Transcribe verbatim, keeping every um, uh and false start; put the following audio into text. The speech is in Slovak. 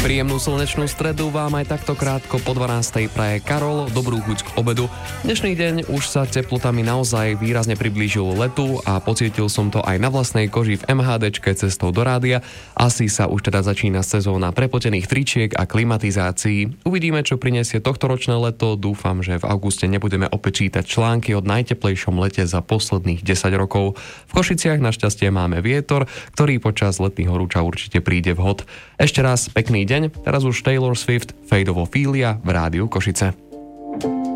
Príjemnú slnečnú stredu vám aj takto krátko po dvanástej praje Karol, dobrú chuť k obedu. Dnešný deň už sa teplotami naozaj výrazne priblížil letu a pocítil som to aj na vlastnej koži v MHDčke cestou do rádia. Asi sa už teda začína sezóna prepotených tričiek a klimatizácií. Uvidíme, čo prinesie tohtoročné leto. Dúfam, že v auguste nebudeme opäť čítať články o najteplejšom lete za posledných desať rokov. V Košiciach našťastie máme vietor, ktorý počas letných horúča určite príde vhod. Ešte raz pekný deň, teraz už Taylor Swift, Fade of Ophelia v rádiu Košice.